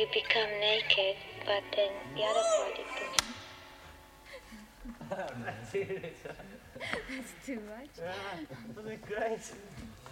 you become naked, but then the other body becomes... That's too much. Yeah, that'd be great.